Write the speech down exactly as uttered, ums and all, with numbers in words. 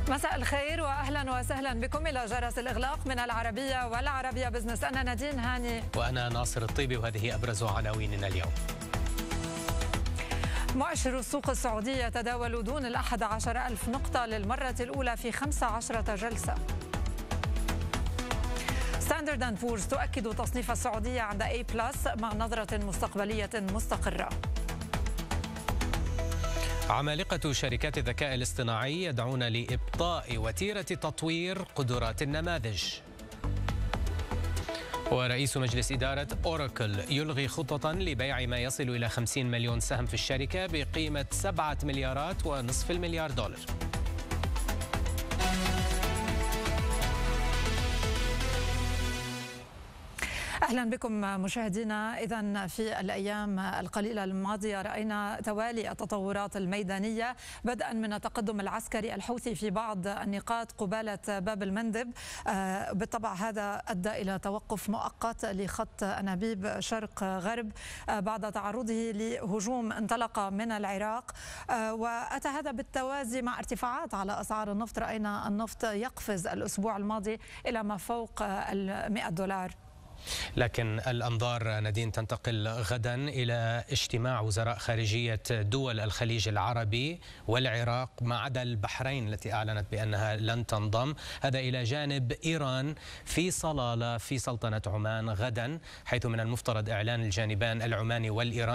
مساء الخير واهلا وسهلا بكم الى جرس الاغلاق من العربيه والعربيه بزنس. انا نادين هاني وانا ناصر الطيبي، وهذه ابرز عناويننا اليوم. مؤشر السوق السعودي يتداول دون الأحد عشر ألف نقطة للمرة الأولى في خمس عشرة جلسة. ستاندرد أند بورز تؤكد تصنيف السعودية عند A بلس مع نظرة مستقبلية مستقرة. عمالقة شركات الذكاء الاصطناعي يدعون لإبطاء وتيرة تطوير قدرات النماذج. ورئيس مجلس إدارة أوراكل يلغي خططا لبيع ما يصل إلى خمسين مليون سهم في الشركة بقيمة سبعة مليارات ونصف المليار دولار. أهلا بكم مشاهدينا. إذن في الأيام القليلة الماضية رأينا توالي التطورات الميدانية، بدءا من التقدم العسكري الحوثي في بعض النقاط قبالة باب المندب. بالطبع هذا أدى إلى توقف مؤقت لخط أنابيب شرق غرب بعد تعرضه لهجوم انطلق من العراق، وأتى هذا بالتوازي مع ارتفاعات على أسعار النفط. رأينا النفط يقفز الأسبوع الماضي إلى ما فوق المئة دولار. لكن الأنظار نادين تنتقل غدا إلى اجتماع وزراء خارجية دول الخليج العربي والعراق ما عدا البحرين التي أعلنت بأنها لن تنضم، هذا إلى جانب إيران في صلالة في سلطنة عمان غدا، حيث من المفترض إعلان الجانبان العماني والإيراني